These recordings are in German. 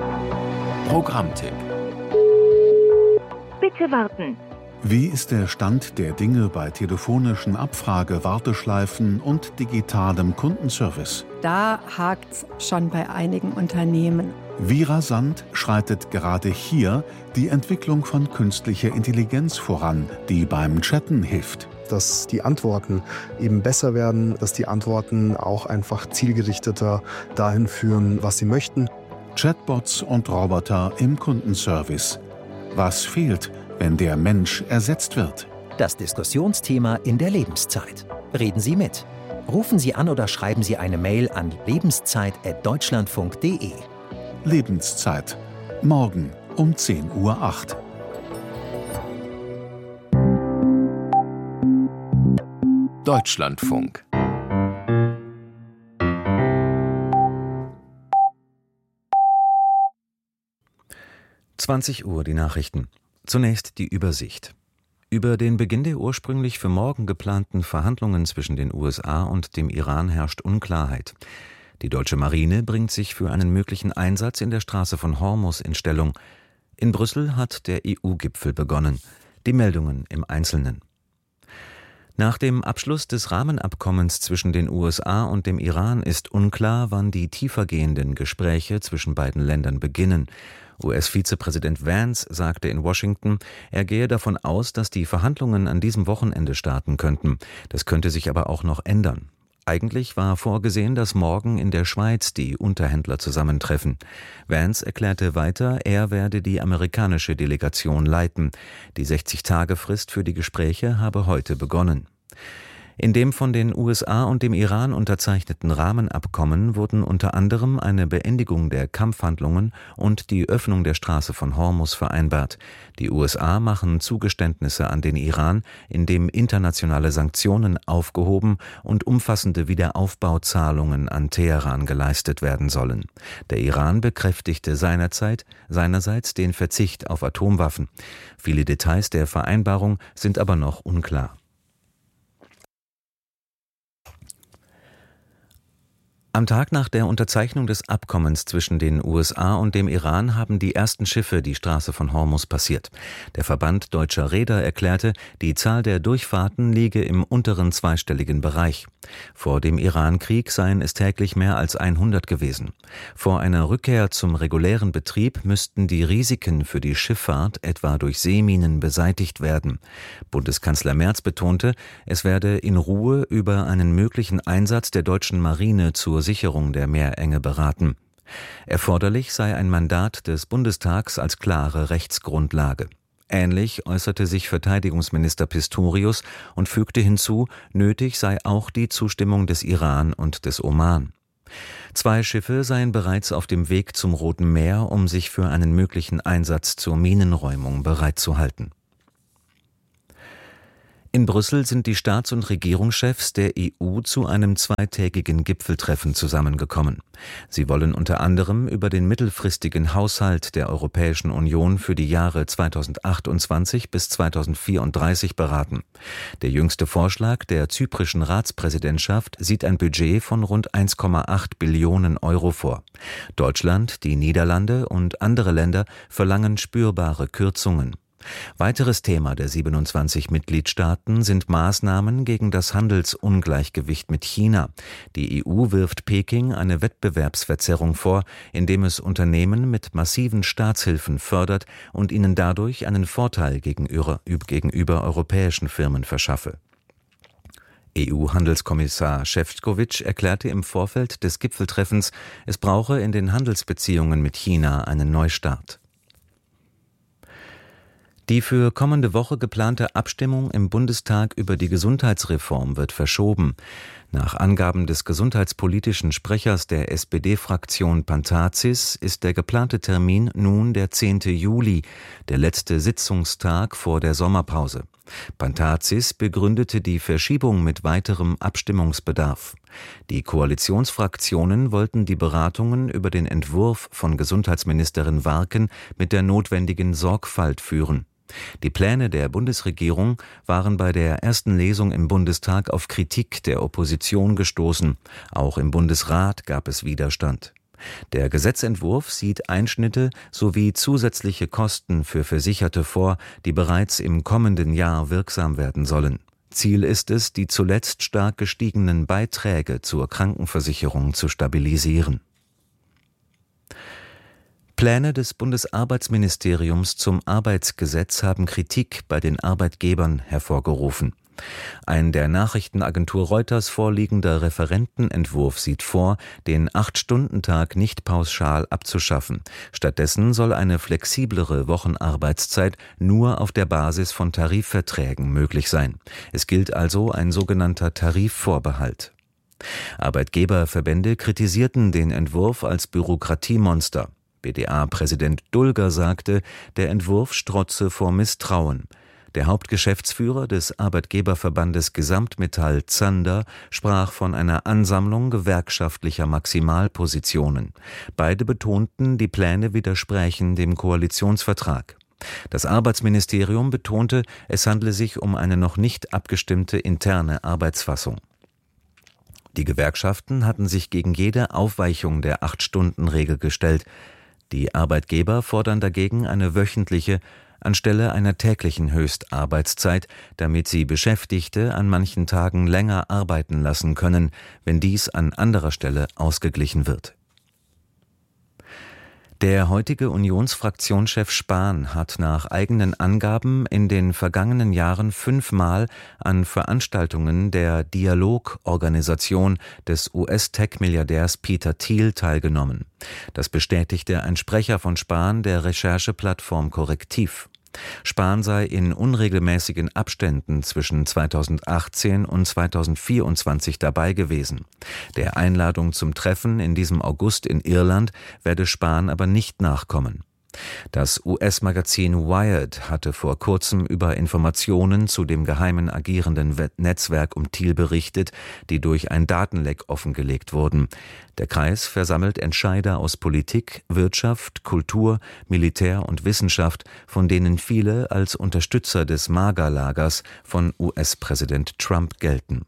Programmtipp. Bitte warten. Wie ist der Stand der Dinge bei telefonischen Abfrage-Warteschleifen und digitalem Kundenservice? Da hakt's schon bei einigen Unternehmen. Wie rasant schreitet gerade hier die Entwicklung von künstlicher Intelligenz voran, die beim Chatten hilft? Dass die Antworten eben besser werden, dass die Antworten auch einfach zielgerichteter dahin führen, was sie möchten. Chatbots und Roboter im Kundenservice. Was fehlt, wenn der Mensch ersetzt wird? Das Diskussionsthema in der Lebenszeit. Reden Sie mit. Rufen Sie an oder schreiben Sie eine Mail an lebenszeit@deutschlandfunk.de. Lebenszeit. Morgen um 10:08 Uhr. Deutschlandfunk. Uhr die Nachrichten. Zunächst die Übersicht. Über den Beginn der ursprünglich für morgen geplanten Verhandlungen zwischen den USA und dem Iran herrscht Unklarheit. Die deutsche Marine bringt sich für einen möglichen Einsatz in der Straße von Hormuz in Stellung. In Brüssel hat der EU-Gipfel begonnen. Die Meldungen im Einzelnen. Nach dem Abschluss des Rahmenabkommens zwischen den USA und dem Iran ist unklar, wann die tiefergehenden Gespräche zwischen beiden Ländern beginnen. US-Vizepräsident Vance sagte in Washington, er gehe davon aus, dass die Verhandlungen an diesem Wochenende starten könnten. Das könnte sich aber auch noch ändern. Eigentlich war vorgesehen, dass morgen in der Schweiz die Unterhändler zusammentreffen. Vance erklärte weiter, er werde die amerikanische Delegation leiten. Die 60-Tage-Frist für die Gespräche habe heute begonnen. In dem von den USA und dem Iran unterzeichneten Rahmenabkommen wurden unter anderem eine Beendigung der Kampfhandlungen und die Öffnung der Straße von Hormuz vereinbart. Die USA machen Zugeständnisse an den Iran, indem internationale Sanktionen aufgehoben und umfassende Wiederaufbauzahlungen an Teheran geleistet werden sollen. Der Iran bekräftigte seinerseits den Verzicht auf Atomwaffen. Viele Details der Vereinbarung sind aber noch unklar. Am Tag nach der Unterzeichnung des Abkommens zwischen den USA und dem Iran haben die ersten Schiffe die Straße von Hormuz passiert. Der Verband Deutscher Reeder erklärte, die Zahl der Durchfahrten liege im unteren zweistelligen Bereich. Vor dem Iran-Krieg seien es täglich mehr als 100 gewesen. Vor einer Rückkehr zum regulären Betrieb müssten die Risiken für die Schifffahrt etwa durch Seeminen beseitigt werden. Bundeskanzler Merz betonte, es werde in Ruhe über einen möglichen Einsatz der deutschen Marine zur Sicherung der Meerenge beraten. Erforderlich sei ein Mandat des Bundestags als klare Rechtsgrundlage. Ähnlich äußerte sich Verteidigungsminister Pistorius und fügte hinzu, nötig sei auch die Zustimmung des Iran und des Oman. 2 Schiffe seien bereits auf dem Weg zum Roten Meer, um sich für einen möglichen Einsatz zur Minenräumung bereitzuhalten. In Brüssel sind die Staats- und Regierungschefs der EU zu einem zweitägigen Gipfeltreffen zusammengekommen. Sie wollen unter anderem über den mittelfristigen Haushalt der Europäischen Union für die Jahre 2028 bis 2034 beraten. Der jüngste Vorschlag der zyprischen Ratspräsidentschaft sieht ein Budget von rund 1,8 Billionen Euro vor. Deutschland, die Niederlande und andere Länder verlangen spürbare Kürzungen. Weiteres Thema der 27 Mitgliedstaaten sind Maßnahmen gegen das Handelsungleichgewicht mit China. Die EU wirft Peking eine Wettbewerbsverzerrung vor, indem es Unternehmen mit massiven Staatshilfen fördert und ihnen dadurch einen Vorteil gegenüber europäischen Firmen verschaffe. EU-Handelskommissar Šefčovič erklärte im Vorfeld des Gipfeltreffens, es brauche in den Handelsbeziehungen mit China einen Neustart. Die für kommende Woche geplante Abstimmung im Bundestag über die Gesundheitsreform wird verschoben. Nach Angaben des gesundheitspolitischen Sprechers der SPD-Fraktion Pantazis ist der geplante Termin nun der 10. Juli, der letzte Sitzungstag vor der Sommerpause. Pantazis begründete die Verschiebung mit weiterem Abstimmungsbedarf. Die Koalitionsfraktionen wollten die Beratungen über den Entwurf von Gesundheitsministerin Warken mit der notwendigen Sorgfalt führen. Die Pläne der Bundesregierung waren bei der ersten Lesung im Bundestag auf Kritik der Opposition gestoßen. Auch im Bundesrat gab es Widerstand. Der Gesetzentwurf sieht Einschnitte sowie zusätzliche Kosten für Versicherte vor, die bereits im kommenden Jahr wirksam werden sollen. Ziel ist es, die zuletzt stark gestiegenen Beiträge zur Krankenversicherung zu stabilisieren. Pläne des Bundesarbeitsministeriums zum Arbeitsgesetz haben Kritik bei den Arbeitgebern hervorgerufen. Ein der Nachrichtenagentur Reuters vorliegender Referentenentwurf sieht vor, den 8-Stunden-Tag nicht pauschal abzuschaffen. Stattdessen soll eine flexiblere Wochenarbeitszeit nur auf der Basis von Tarifverträgen möglich sein. Es gilt also ein sogenannter Tarifvorbehalt. Arbeitgeberverbände kritisierten den Entwurf als Bürokratiemonster. BDA-Präsident Dulger sagte, der Entwurf strotze vor Misstrauen. Der Hauptgeschäftsführer des Arbeitgeberverbandes Gesamtmetall Zander sprach von einer Ansammlung gewerkschaftlicher Maximalpositionen. Beide betonten, die Pläne widersprächen dem Koalitionsvertrag. Das Arbeitsministerium betonte, es handle sich um eine noch nicht abgestimmte interne Arbeitsfassung. Die Gewerkschaften hatten sich gegen jede Aufweichung der 8-Stunden-Regel gestellt. Die Arbeitgeber fordern dagegen eine wöchentliche anstelle einer täglichen Höchstarbeitszeit, damit sie Beschäftigte an manchen Tagen länger arbeiten lassen können, wenn dies an anderer Stelle ausgeglichen wird. Der heutige Unionsfraktionschef Spahn hat nach eigenen Angaben in den vergangenen Jahren 5-mal an Veranstaltungen der Dialogorganisation des US-Tech-Milliardärs Peter Thiel teilgenommen. Das bestätigte ein Sprecher von Spahn der Rechercheplattform Correctiv. Spahn sei in unregelmäßigen Abständen zwischen 2018 und 2024 dabei gewesen. Der Einladung zum Treffen in diesem August in Irland werde Spahn aber nicht nachkommen. Das US-Magazin Wired hatte vor kurzem über Informationen zu dem geheimen agierenden Netzwerk um Thiel berichtet, die durch ein Datenleck offengelegt wurden. Der Kreis versammelt Entscheider aus Politik, Wirtschaft, Kultur, Militär und Wissenschaft, von denen viele als Unterstützer des MAGA-Lagers von US-Präsident Trump gelten.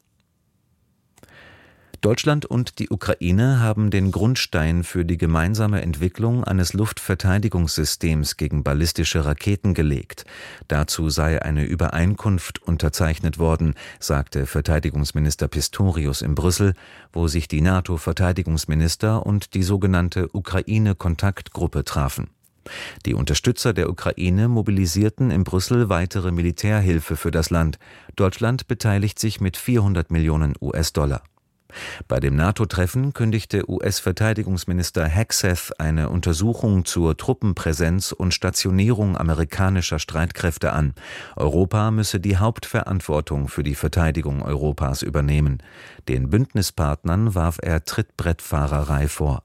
Deutschland und die Ukraine haben den Grundstein für die gemeinsame Entwicklung eines Luftverteidigungssystems gegen ballistische Raketen gelegt. Dazu sei eine Übereinkunft unterzeichnet worden, sagte Verteidigungsminister Pistorius in Brüssel, wo sich die NATO-Verteidigungsminister und die sogenannte Ukraine-Kontaktgruppe trafen. Die Unterstützer der Ukraine mobilisierten in Brüssel weitere Militärhilfe für das Land. Deutschland beteiligt sich mit 400 Millionen US-Dollar. Bei dem NATO-Treffen kündigte US-Verteidigungsminister Hegseth eine Untersuchung zur Truppenpräsenz und Stationierung amerikanischer Streitkräfte an. Europa müsse die Hauptverantwortung für die Verteidigung Europas übernehmen. Den Bündnispartnern warf er Trittbrettfahrerei vor.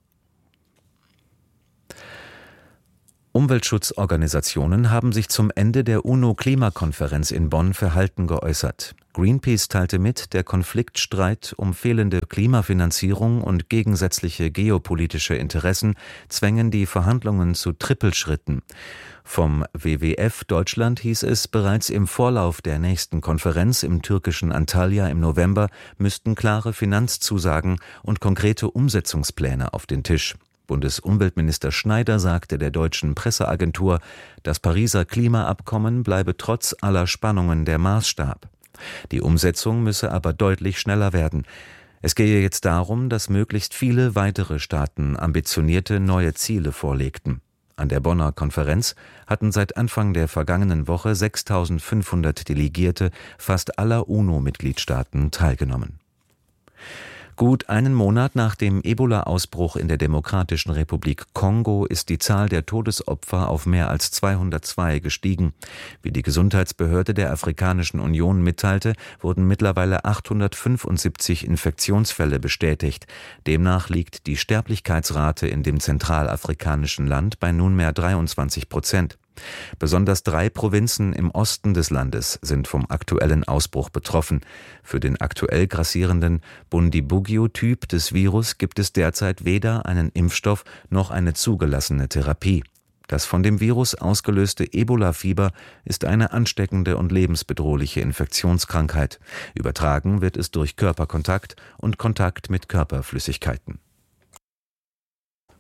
Umweltschutzorganisationen haben sich zum Ende der UNO-Klimakonferenz in Bonn verhalten geäußert. Greenpeace teilte mit, der Konfliktstreit um fehlende Klimafinanzierung und gegensätzliche geopolitische Interessen zwängen die Verhandlungen zu Trippelschritten. Vom WWF Deutschland hieß es, bereits im Vorlauf der nächsten Konferenz im türkischen Antalya im November müssten klare Finanzzusagen und konkrete Umsetzungspläne auf den Tisch. Bundesumweltminister Schneider sagte der deutschen Presseagentur, das Pariser Klimaabkommen bleibe trotz aller Spannungen der Maßstab. Die Umsetzung müsse aber deutlich schneller werden. Es gehe jetzt darum, dass möglichst viele weitere Staaten ambitionierte neue Ziele vorlegten. An der Bonner Konferenz hatten seit Anfang der vergangenen Woche 6.500 Delegierte fast aller UNO-Mitgliedstaaten teilgenommen. Gut einen Monat nach dem Ebola-Ausbruch in der Demokratischen Republik Kongo ist die Zahl der Todesopfer auf mehr als 202 gestiegen. Wie die Gesundheitsbehörde der Afrikanischen Union mitteilte, wurden mittlerweile 875 Infektionsfälle bestätigt. Demnach liegt die Sterblichkeitsrate in dem zentralafrikanischen Land bei nunmehr 23%. Besonders 3 Provinzen im Osten des Landes sind vom aktuellen Ausbruch betroffen. Für den aktuell grassierenden Bundibugyo-Typ des Virus gibt es derzeit weder einen Impfstoff noch eine zugelassene Therapie. Das von dem Virus ausgelöste Ebola-Fieber ist eine ansteckende und lebensbedrohliche Infektionskrankheit. Übertragen wird es durch Körperkontakt und Kontakt mit Körperflüssigkeiten.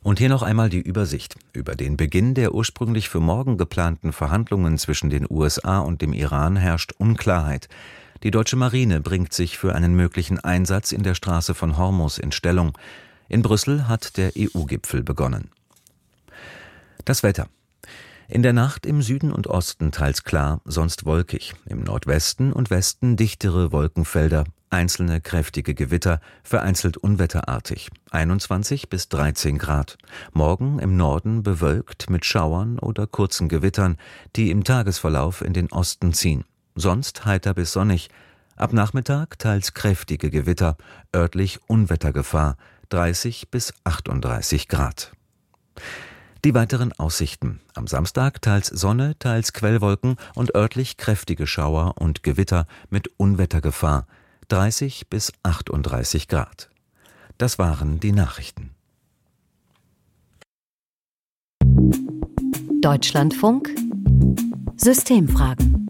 Und hier noch einmal die Übersicht über den Beginn der ursprünglich für morgen geplanten Verhandlungen zwischen den USA und dem Iran herrscht Unklarheit. Die deutsche Marine bringt sich für einen möglichen Einsatz in der Straße von Hormuz in Stellung. In Brüssel hat der EU-Gipfel begonnen. Das Wetter. In der Nacht im Süden und Osten teils klar, sonst wolkig. Im Nordwesten und Westen dichtere Wolkenfelder, einzelne kräftige Gewitter, vereinzelt unwetterartig. 21 bis 13 Grad. Morgen im Norden bewölkt mit Schauern oder kurzen Gewittern, die im Tagesverlauf in den Osten ziehen. Sonst heiter bis sonnig. Ab Nachmittag teils kräftige Gewitter, örtlich Unwettergefahr, 30 bis 38 Grad. Die weiteren Aussichten. Am Samstag teils Sonne, teils Quellwolken und örtlich kräftige Schauer und Gewitter mit Unwettergefahr, 30 bis 38 Grad. Das waren die Nachrichten. Deutschlandfunk Systemfragen